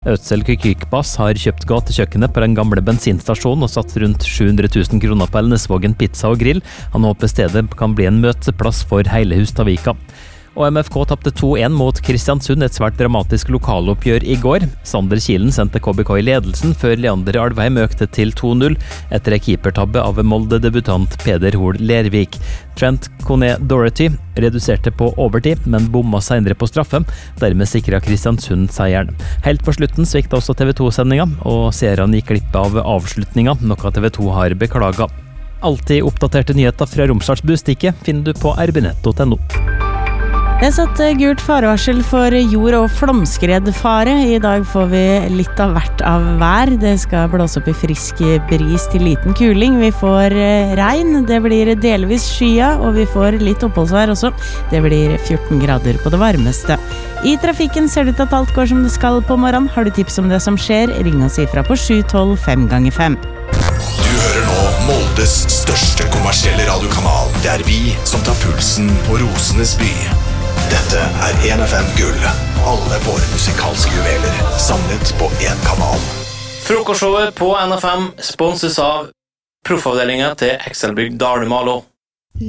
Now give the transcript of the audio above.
Ødsel Kykykbass har kjøpt gatekjøkkenet på den gamle bensinstasjonen og satt rundt 700 000 kroner på Elnesvågen pizza og grill. Han håper stedet kan bli en møteplass for hele Hustadvika. Og MFK tapte 2-1 mot Kristiansund, et svært dramatisk lokaloppgjør i går. Sander Kilen sendte KBK i ledelsen før Leander Alvheim økte til 2-0 etter en keepertabbe av Molde-debutant Peder Hoel Lervik. Trent Kone-Doherty reduserte på overtid, men bomma senere på straffe. Dermed sikret Kristiansund seieren. Helt på slutten svikta også TV2-sendinga, og seerne gikk glipp av avslutninga, noe TV2 har beklaget. Alltid oppdaterte nyheter fra Romsdals Bustikke finner du på rbnett.no. Det er satt gult farevarsel for jord- og flomskredfare. I dag får vi litt av hvert av vær. Det skal blåse opp i frisk bris til liten kuling. Vi får regn, det blir delvis skya, og vi får litt oppholdsvær også. Det blir 14 grader på det varmeste. I trafikken ser det ut at alt går som det skal på morgenen. Har du tips om det som skjer, ring oss ifra på 712 5x5. Du hører nå Moldes største kommersielle radiokanal. Det er vi som tar pulsen på Rosenes by. Dette er 1FM Gull. Alle våre musikalske juveler samlet på en kanal. Frokostshowet på NFM sponses av proffavdelingen til Excelbygg Dalmalo.